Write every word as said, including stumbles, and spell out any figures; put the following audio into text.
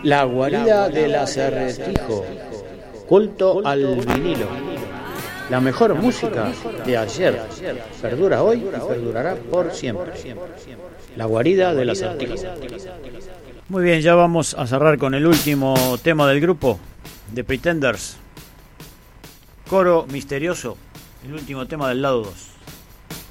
La guarida del acertijo, culto al vinilo. La mejor música de ayer perdura hoy y perdurará por siempre. La guarida del acertijo. Muy bien, ya vamos a cerrar con el último tema del grupo, The Pretenders. Coro misterioso, el último tema del lado dos.